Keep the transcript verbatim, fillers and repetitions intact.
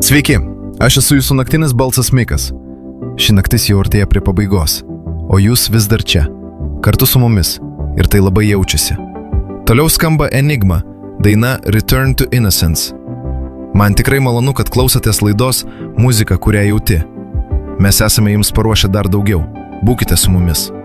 Sveiki, aš esu jūsų naktinis balsas Mikas. Ši naktis jau artėja prie pabaigos, o jūs vis dar čia, kartu su mumis, ir tai labai jaučiasi. Toliau skamba Enigma, daina Return to Innocence. Man tikrai malonu, kad klausotės laidos Muzika, kurią jauti. Mes esame jums paruošę dar daugiau. Būkite su mumis.